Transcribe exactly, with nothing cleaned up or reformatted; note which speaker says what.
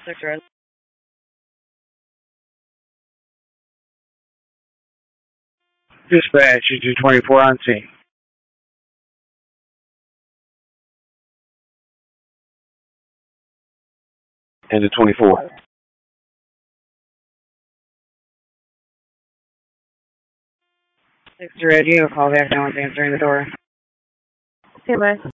Speaker 1: Six red.
Speaker 2: Dispatch, two twenty-four on scene.
Speaker 3: And the twenty-four.
Speaker 1: Six red, you have a call back. No one's answering the door.
Speaker 4: Okay, bye.